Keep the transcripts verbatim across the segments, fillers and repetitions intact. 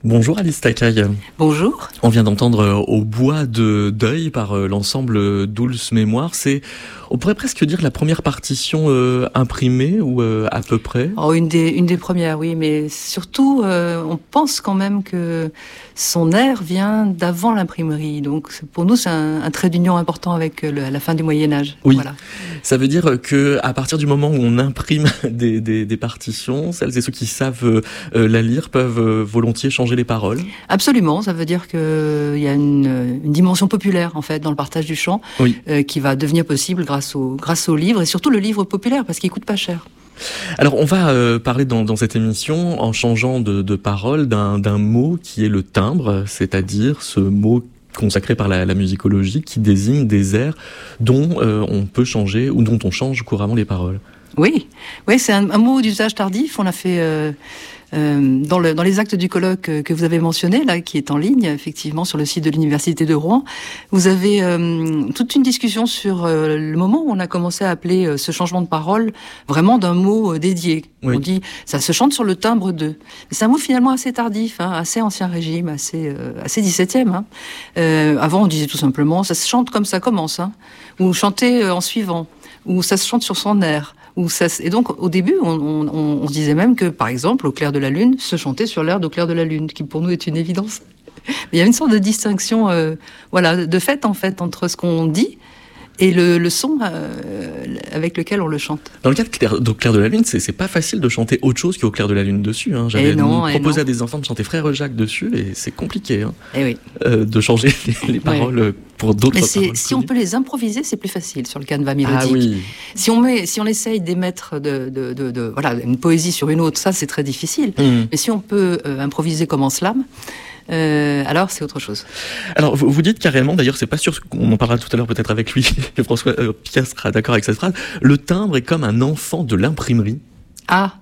Bonjour Alice Takai. Bonjour. On vient d'entendre Au bois de deuil par l'ensemble Dulce Mémoire. C'est, on pourrait presque dire, la première partition euh, imprimée ou euh, à peu près. Oh, une des une des premières, oui, mais surtout, euh, on pense quand même que son air vient d'avant l'imprimerie. Donc pour nous, c'est un, un trait d'union important avec le, la fin du Moyen Âge. Oui. Voilà. Ça veut dire que à partir du moment où on imprime des, des, des partitions, celles et ceux qui savent euh, la lire peuvent euh, volontiers changer les paroles. Absolument, ça veut dire que il y a une, une dimension populaire en fait dans le partage du chant, oui. euh, qui va devenir possible grâce au grâce au livre et surtout le livre populaire parce qu'il coûte pas cher. Alors on va euh, parler dans, dans cette émission en changeant de, de parole d'un, d'un mot qui est le timbre, c'est-à-dire ce mot consacré par la, la musicologie qui désigne des airs dont euh, on peut changer ou dont on change couramment les paroles. Oui, oui, c'est un, un mot d'usage tardif. On l'a fait euh, euh, dans, le, dans les actes du colloque que vous avez mentionné, là, qui est en ligne, effectivement, sur le site de l'Université de Rouen. Vous avez euh, toute une discussion sur euh, le moment où on a commencé à appeler euh, ce changement de parole vraiment d'un mot euh, dédié. Oui. On dit, ça se chante sur le timbre de. C'est un mot finalement assez tardif, hein, assez ancien régime, assez euh, assez dix-septième. Hein. Euh, avant, on disait tout simplement, ça se chante comme ça commence, hein, ou chanter euh, en suivant, ou ça se chante sur son air. Où ça, et donc, au début, on, on, on se disait même que, par exemple, Au clair de la lune, se chantait sur l'air d'Au clair de la lune, qui pour nous est une évidence. Mais il y a une sorte de distinction, euh, voilà, de fait, en fait, entre ce qu'on dit et le, le son euh, avec lequel on le chante. Dans le cas d'Au clair de la lune, c'est, c'est pas facile de chanter autre chose qu'Au clair de la lune dessus. Hein. J'avais non, proposé à des enfants de chanter Frère Jacques dessus, et c'est compliqué hein, et oui. euh, de changer les, les paroles ouais. pour d'autres Mais c'est, paroles. Si on peut les improviser, c'est plus facile sur le canevas mélodique. Ah oui. Si on met, si on essaye d'émettre de, de, de, de, voilà, une poésie sur une autre, ça c'est très difficile. Mmh. Mais si on peut euh, improviser comme en slam, Euh, alors c'est autre chose. Alors vous, vous dites carrément, d'ailleurs c'est pas sûr, on en parlera tout à l'heure peut-être avec lui, que François euh, Pierre sera d'accord avec cette phrase, le timbre est comme un enfant de l'imprimerie. Ah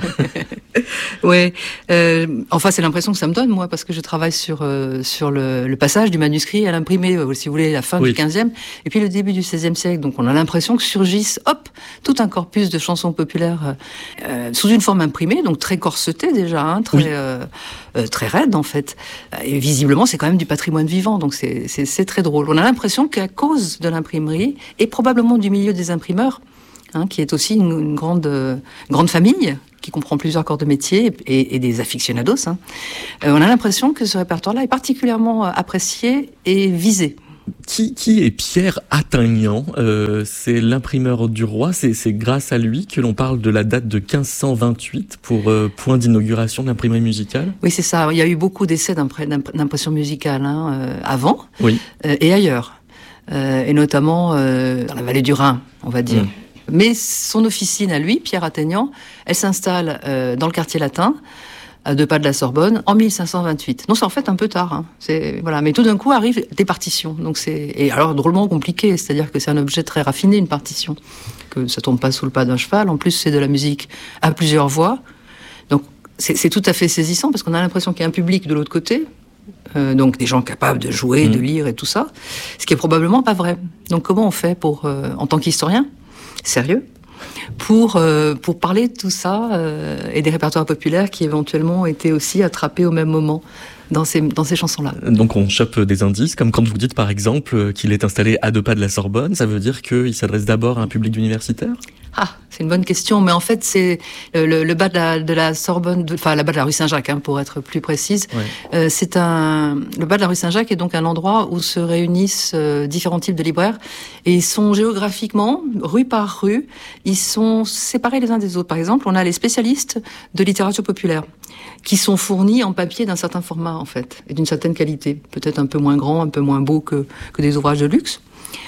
ouais, euh, enfin c'est l'impression que ça me donne moi parce que je travaille sur euh, sur le, le passage du manuscrit à l'imprimé, euh, si vous voulez, la fin oui. du quinzième et puis le début du seizième siècle. Donc on a l'impression que surgissent, hop, tout un corpus de chansons populaires euh, sous une forme imprimée, donc très corsetée déjà, hein, très oui. euh, euh, très raide en fait. Et visiblement c'est quand même du patrimoine vivant, donc c'est c'est, c'est très drôle. On a l'impression qu'à cause de l'imprimerie et probablement du milieu des imprimeurs, Hein, qui est aussi une, une grande, euh, grande famille qui comprend plusieurs corps de métier et, et des aficionados. Hein. Euh, on a l'impression que ce répertoire-là est particulièrement apprécié et visé. Qui, qui est Pierre Attignan euh, C'est l'imprimeur du roi. C'est, c'est grâce à lui que l'on parle de la date de quinze cent vingt-huit pour euh, point d'inauguration de l'imprimerie musicale. Oui, c'est ça. Il y a eu beaucoup d'essais d'impression musicale hein, euh, avant oui. euh, et ailleurs, euh, et notamment euh, dans la vallée du Rhin, on va dire. Mmh. Mais son officine à lui, Pierre Attignan, elle s'installe euh, dans le quartier latin, à deux pas de la Sorbonne, en mille cinq cent vingt-huit. Non, c'est en fait un peu tard. Hein. C'est, voilà. Mais tout d'un coup arrivent des partitions. Donc c'est, et alors drôlement compliqué, c'est-à-dire que c'est un objet très raffiné, une partition, que ça tombe pas sous le pas d'un cheval. En plus, c'est de la musique à plusieurs voix. Donc c'est, c'est tout à fait saisissant parce qu'on a l'impression qu'il y a un public de l'autre côté. Euh, donc des gens capables de jouer, mmh. de lire et tout ça. Ce qui est probablement pas vrai. Donc comment on fait pour, euh, en tant qu'historien, sérieux, pour euh, pour parler de tout ça euh, et des répertoires populaires qui éventuellement étaient aussi attrapés au même moment dans ces dans ces chansons-là. Donc on chope des indices, comme quand vous dites par exemple qu'il est installé à deux pas de la Sorbonne, ça veut dire qu'il s'adresse d'abord à un public d'universitaires ? Ah, c'est une bonne question, mais en fait c'est le, le bas de la, de la Sorbonne, de, enfin la bas de la rue Saint-Jacques, hein, pour être plus précise. Ouais. Euh, c'est un le bas de la rue Saint-Jacques est donc un endroit où se réunissent euh, différents types de libraires et ils sont géographiquement, rue par rue, ils sont séparés les uns des autres. Par exemple, on a les spécialistes de littérature populaire qui sont fournis en papier d'un certain format en fait et d'une certaine qualité, peut-être un peu moins grand, un peu moins beau que que des ouvrages de luxe.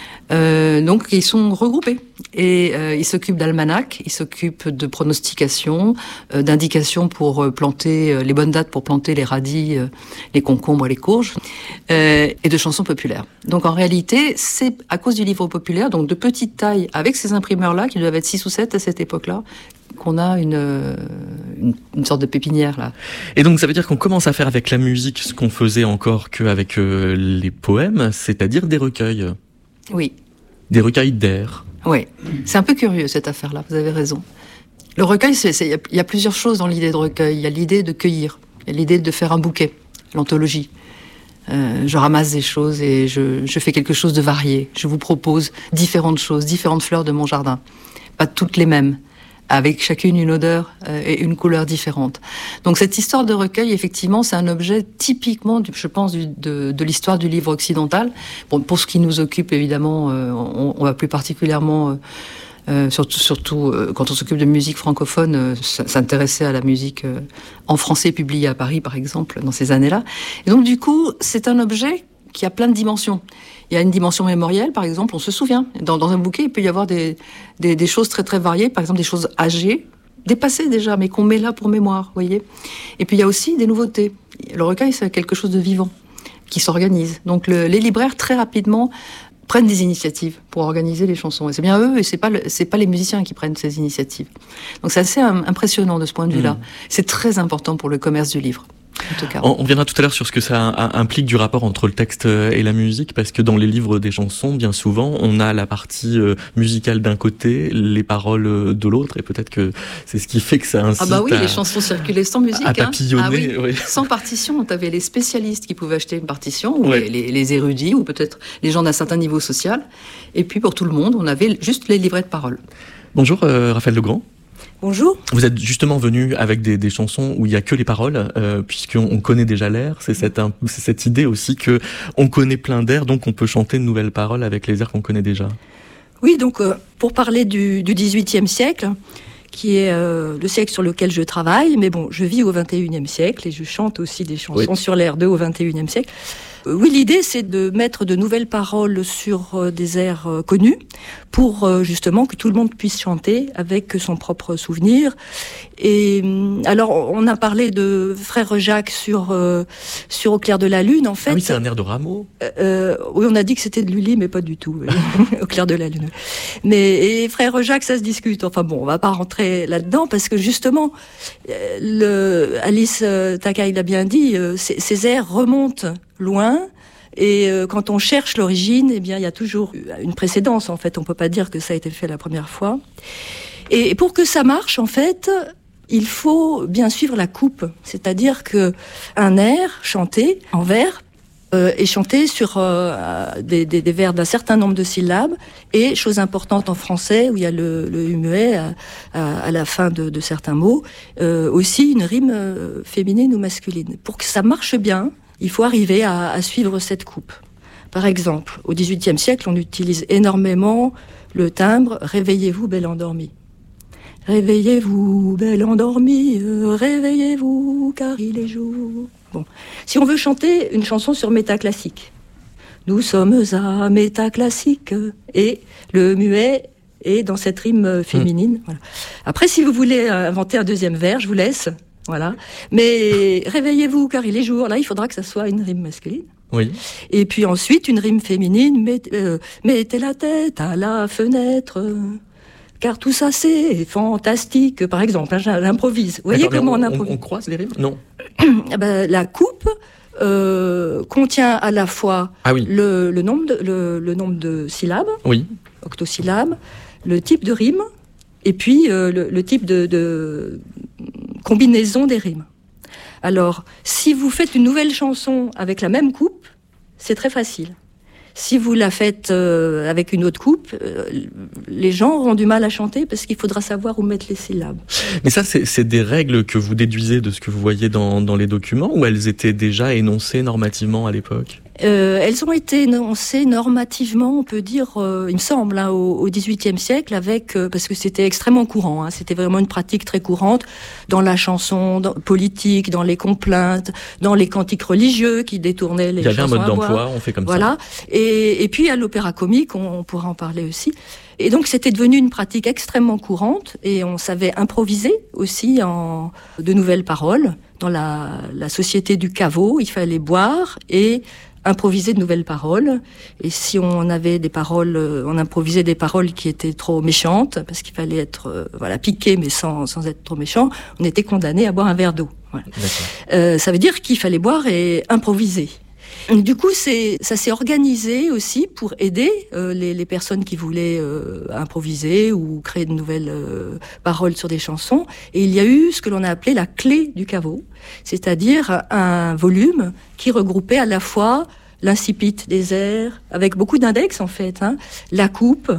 Euh, donc ils sont regroupés et euh, ils s'occupent d'almanachs, ils s'occupent de pronostication, euh, d'indications pour euh, planter euh, les bonnes dates pour planter les radis, euh, les concombres, les courges, euh, et de chansons populaires. Donc en réalité, c'est à cause du livre populaire, donc de petite taille, avec ces imprimeurs-là qui doivent être six ou sept à cette époque-là, qu'on a une, une, une sorte de pépinière là. Et donc ça veut dire qu'on commence à faire avec la musique ce qu'on faisait encore qu'avec euh, les poèmes, c'est-à-dire des recueils. Oui. Des recueils d'air. Oui. C'est un peu curieux, cette affaire-là, vous avez raison. Le recueil, c'est, c'est, il y a plusieurs choses dans l'idée de recueil. Il y a l'idée de cueillir, il y a l'idée de faire un bouquet. l'anthologie. Euh, je ramasse des choses et je, je fais quelque chose de varié. Je vous propose différentes choses, différentes fleurs de mon jardin. Pas toutes les mêmes, avec chacune une odeur euh, et une couleur différente. Donc cette histoire de recueil, effectivement, c'est un objet typiquement, du, je pense, du, de, de l'histoire du livre occidental. Bon, pour ce qui nous occupe, évidemment, euh, on, on va plus particulièrement... Euh, Euh, surtout, surtout euh, quand on s'occupe de musique francophone, euh, s'intéresser à la musique euh, en français publiée à Paris, par exemple, dans ces années-là. Et donc, du coup, c'est un objet qui a plein de dimensions. Il y a une dimension mémorielle, par exemple, on se souvient. Dans, dans un bouquet, il peut y avoir des, des, des choses très, très variées, par exemple, des choses âgées, dépassées déjà, mais qu'on met là pour mémoire, vous voyez. Et puis, il y a aussi des nouveautés. Le recueil, c'est quelque chose de vivant, qui s'organise. Donc, le, les libraires, très rapidement, prennent des initiatives pour organiser les chansons. Et c'est bien eux, et c'est pas le, c'est pas les musiciens qui prennent ces initiatives. Donc c'est assez impressionnant de ce point de vue-là. Mmh. C'est très important pour le commerce du livre. En tout cas. On, on viendra tout à l'heure sur ce que ça implique du rapport entre le texte et la musique, parce que dans les livres des chansons, bien souvent, on a la partie musicale d'un côté, les paroles de l'autre, et peut-être que c'est ce qui fait que ça incite Ah bah oui, à, les chansons circulaient sans musique. À papillonner, hein. Ah oui. Oui. Sans partition, tu avais les spécialistes qui pouvaient acheter une partition, ou Ouais. les, les, les érudits, ou peut-être les gens d'un certain niveau social. Et puis pour tout le monde, on avait juste les livrets de paroles. Bonjour, euh, Raphaël Legrand. Bonjour. Vous êtes justement venu avec des, des chansons où il y a que les paroles, euh, puisqu'on on connaît déjà l'air. C'est cette, un, c'est cette idée aussi que on connaît plein d'airs, donc on peut chanter de nouvelles paroles avec les airs qu'on connaît déjà. Oui, donc euh, pour parler du, du dix-huitième siècle, qui est euh, le siècle sur lequel je travaille, mais bon, je vis au vingt et unième siècle et je chante aussi des chansons oui. sur l'air de au vingt et unième siècle. Euh, oui, l'idée c'est de mettre de nouvelles paroles sur euh, des airs euh, connus pour euh, justement que tout le monde puisse chanter avec son propre souvenir. Et alors, on a parlé de Frère Jacques sur euh, sur Au clair de la lune. En fait, ah oui, c'est un air de Rameau. Euh, oui, on a dit que c'était de Lully, mais pas du tout. Au clair de la lune. Mais et Frère Jacques, ça se discute. Enfin bon, on va pas rentrer là-dedans parce que justement, le Alice Takai l'a bien dit, ces, ces airs remontent loin. Et euh, quand on cherche l'origine, eh bien, il y a toujours une précédence. En fait, on peut pas dire que ça a été fait la première fois. Et pour que ça marche, en fait, il faut bien suivre la coupe. C'est-à-dire que un air chanté en vers euh, est chanté sur euh, des, des, des vers d'un certain nombre de syllabes. Et chose importante en français, où il y a le, le muet à, à, à la fin de, de certains mots, euh, aussi une rime euh, féminine ou masculine. Pour que ça marche bien, il faut arriver à, à suivre cette coupe. Par exemple, au dix-huitième siècle, on utilise énormément le timbre « Réveillez-vous, belle endormie ». Réveillez-vous, belle endormie, réveillez-vous, car il est jour. Bon, si on veut chanter une chanson sur métaclassique, nous sommes à métaclassique, et le muet est dans cette rime féminine. Mmh. Voilà. Après, si vous voulez inventer un deuxième vers, je vous laisse. Voilà. Mais réveillez-vous car il est jour. Là, il faudra que ça soit une rime masculine. Oui. Et puis ensuite, une rime féminine. Mettez, euh, mettez la tête à la fenêtre. Euh, car tout ça, c'est fantastique. Par exemple, hein, j'improvise. Vous voyez comment on, on improvise. On, on croise les rimes ? Non. Ben, la coupe euh, contient à la fois ah oui. le, le, nombre de, le, le nombre de syllabes, oui. octosyllabes, le type de rime, et puis euh, le, le type de... de combinaison des rimes. Alors, si vous faites une nouvelle chanson avec la même coupe, c'est très facile. Si vous la faites euh, avec une autre coupe, euh, les gens auront du mal à chanter parce qu'il faudra savoir où mettre les syllabes. Mais ça, c'est, c'est des règles que vous déduisez de ce que vous voyez dans, dans les documents, ou elles étaient déjà énoncées normativement à l'époque ? Euh, elles ont été énoncées normativement, on peut dire, euh, il me semble, hein, au dix-huitième siècle, avec euh, parce que c'était extrêmement courant. Hein, c'était vraiment une pratique très courante dans la chanson dans, politique, dans les complaintes, dans les cantiques religieux qui détournaient les chansons. Il y avait un mode d'emploi, on fait comme voilà. ça. Et, et puis à l'opéra comique, on, on pourra en parler aussi. Et donc c'était devenu une pratique extrêmement courante, et on savait improviser aussi en de nouvelles paroles. Dans la, la société du caveau, il fallait boire et improviser de nouvelles paroles. Et si on avait des paroles, on improvisait des paroles qui étaient trop méchantes, parce qu'il fallait être, euh, voilà, piqué, mais sans, sans être trop méchant, on était condamné à boire un verre d'eau. Voilà. Euh, ça veut dire qu'il fallait boire et improviser. Du coup, c'est, ça s'est organisé aussi pour aider euh, les, les personnes qui voulaient euh, improviser ou créer de nouvelles euh, paroles sur des chansons. Et il y a eu ce que l'on a appelé la clé du caveau, c'est-à-dire un volume qui regroupait à la fois l'incipit des airs, avec beaucoup d'index en fait, hein, la coupe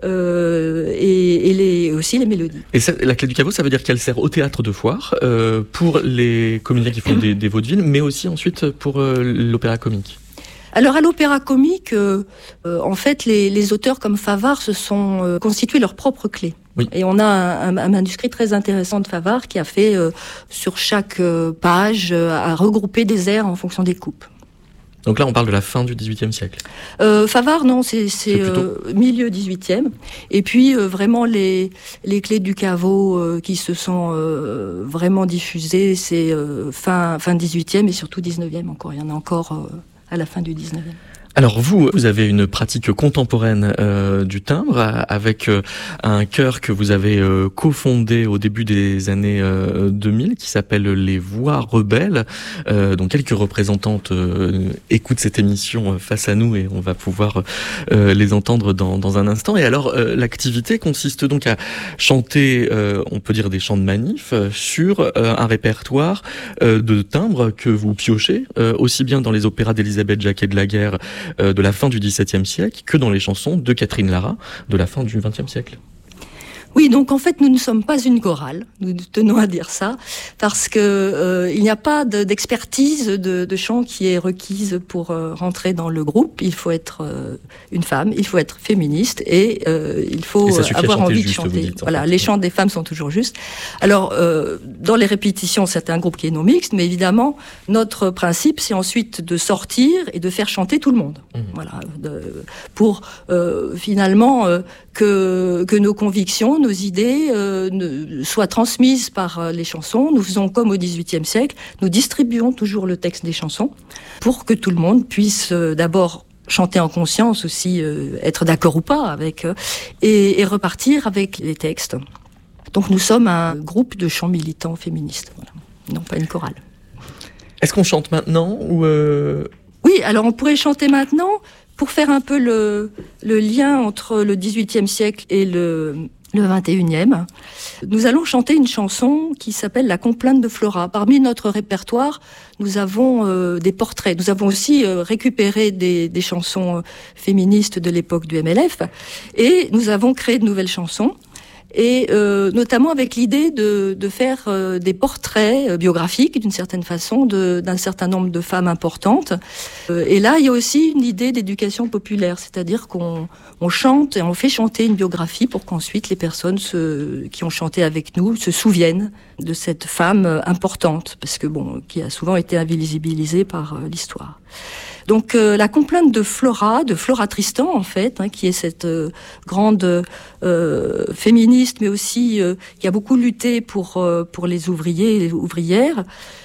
euh, et, et les, aussi les mélodies. Et ça, la clé du caveau, ça veut dire qu'elle sert au théâtre de foire, euh, pour les comédiens qui font des, des vaudevilles, mais aussi ensuite pour euh, l'opéra comique. Alors à l'opéra comique, euh, euh, en fait, les, les auteurs comme Favart se sont euh, constitués leur propre clé. Oui. Et on a un, un, un manuscrit très intéressant de Favart qui a fait, euh, sur chaque euh, page, euh, à regrouper des airs en fonction des coupes. Donc là, on parle de la fin du dix-huitième siècle. Euh, Favart, non, c'est, c'est, c'est euh, milieu dix-huitième. Et puis, euh, vraiment, les, les clés du caveau euh, qui se sont euh, vraiment diffusées, c'est euh, fin, fin dix-huitième et surtout dix-neuvième encore. Il y en a encore euh, à la fin du dix-neuvième. Alors vous, vous avez une pratique contemporaine euh, du timbre avec euh, un chœur que vous avez euh, cofondé au début des années euh, deux mille qui s'appelle les Voix Rebelles. Euh, donc quelques représentantes euh, écoutent cette émission face à nous et on va pouvoir euh, les entendre dans, dans un instant. Et alors euh, l'activité consiste donc à chanter, euh, on peut dire des chants de manif, sur euh, un répertoire euh, de timbres que vous piochez, euh, aussi bien dans les opéras d'Élisabeth Jacquet de la Guerre de la fin du dix-septième siècle que dans les chansons de Catherine Lara de la fin du vingtième siècle. Oui, donc en fait, nous ne sommes pas une chorale, nous tenons à dire ça, parce que euh, il n'y a pas de, d'expertise de, de chant qui est requise pour euh, rentrer dans le groupe. Il faut être euh, une femme, il faut être féministe et euh, il faut et avoir envie juste, de chanter. Dites, voilà, fait. Les chants des femmes sont toujours justes. Alors, euh, dans les répétitions, c'est un groupe qui est non mixte, mais évidemment, notre principe, c'est ensuite de sortir et de faire chanter tout le monde. Mmh. Voilà, de, pour euh, finalement euh, que que nos convictions, nos idées euh, ne, soient transmises par euh, les chansons. Nous faisons comme au dix-huitième siècle, nous distribuons toujours le texte des chansons pour que tout le monde puisse euh, d'abord chanter en conscience aussi, euh, être d'accord ou pas avec, euh, et, et repartir avec les textes. Donc nous sommes un groupe de chants militants féministes, voilà. Non pas une chorale. Est-ce qu'on chante maintenant ou euh... Oui, alors on pourrait chanter maintenant pour faire un peu le, le lien entre le dix-huitième siècle et le, le vingt et unième. Nous allons chanter une chanson qui s'appelle La Complainte de Flora. Parmi notre répertoire, nous avons euh, des portraits. Nous avons aussi euh, récupéré des, des chansons féministes de l'époque du M L F et nous avons créé de nouvelles chansons. Et euh, notamment avec l'idée de, de faire euh, des portraits euh, biographiques d'une certaine façon de, d'un certain nombre de femmes importantes. Euh, et là, il y a aussi une idée d'éducation populaire, c'est-à-dire qu'on on chante et on fait chanter une biographie pour qu'ensuite les personnes se, qui ont chanté avec nous se souviennent de cette femme euh, importante, parce que bon, qui a souvent été invisibilisée par euh, l'histoire. Donc euh, la complainte de Flora, de Flora Tristan en fait, hein, qui est cette euh, grande euh, féministe, mais aussi euh, qui a beaucoup lutté pour euh, pour les ouvriers et les ouvrières,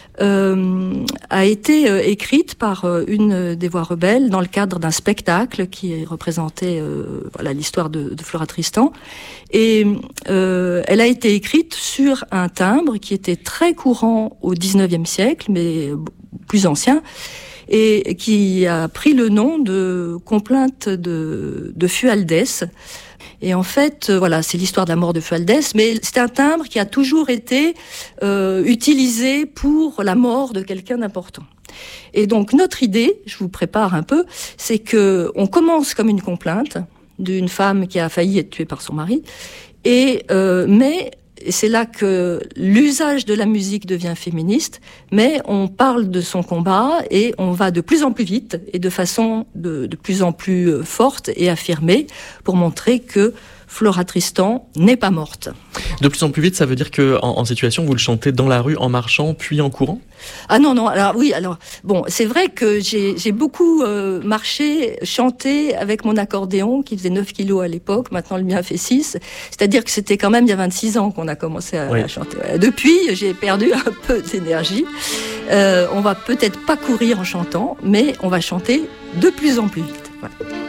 euh, a été euh, écrite par euh, une des Voix Rebelles dans le cadre d'un spectacle qui représentait euh, voilà l'histoire de, de Flora Tristan, et euh, elle a été écrite sur un timbre qui était très courant au dix-neuvième siècle, mais plus ancien, et qui a pris le nom de complainte de, de Fualdès. Et en fait, euh, voilà, c'est l'histoire de la mort de Fualdès, mais c'est un timbre qui a toujours été euh, utilisé pour la mort de quelqu'un d'important. Et donc notre idée, je vous prépare un peu, c'est que on commence comme une complainte d'une femme qui a failli être tuée par son mari, et euh, mais Et c'est là que l'usage de la musique devient féministe, mais on parle de son combat et on va de plus en plus vite et de façon de, de plus en plus forte et affirmée pour montrer que Flora Tristan n'est pas morte. De plus en plus vite, ça veut dire que en, en situation, vous le chantez dans la rue, en marchant, puis en courant ? Ah non, non, alors oui, alors, bon, c'est vrai que j'ai, j'ai beaucoup euh, marché, chanté avec mon accordéon, qui faisait neuf kilos à l'époque, maintenant le mien fait six, c'est-à-dire que c'était quand même il y a vingt-six ans qu'on a commencé à, oui. à chanter. Depuis, j'ai perdu un peu d'énergie. Euh, on va peut-être pas courir en chantant, mais on va chanter de plus en plus vite. Voilà.